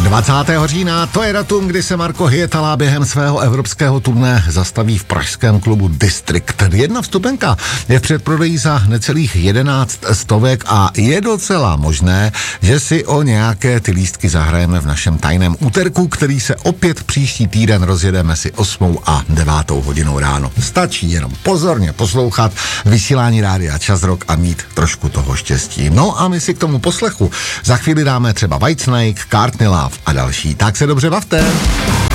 20. října, to je datum, kdy se Marco Hietala během svého evropského turné zastaví v pražském klubu District. Jedna vstupenka je v předprodeji za necelých 11 stovek a je docela možné, že si o nějaké ty lístky zahrajeme v našem tajném úterku, který se opět příští týden rozjede mezi 8. a 9. hodinou ráno. Stačí jenom pozorně poslouchat vysílání rádia Čas Rock a mít trošku toho štěstí. No a my si k tomu poslechu za chvíli dáme třeba Whitesnake, Courtney Love a další. Tak se dobře bavte.